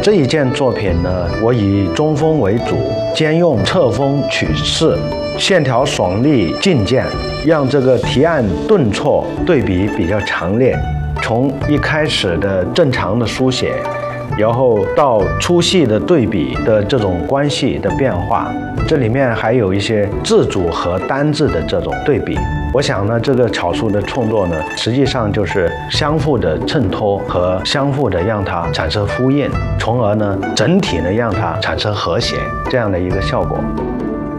这一件作品呢，我以中锋为主，兼用侧锋取势，线条爽利劲健，让这个提按顿挫对比比较强烈。从一开始的正常的书写，然后到粗细的对比的这种关系的变化，这里面还有一些字组和单字的这种对比。我想呢，这个草书的创作呢，实际上就是相互的衬托和相互的让它产生呼应，从而呢，整体呢让它产生和谐这样的一个效果。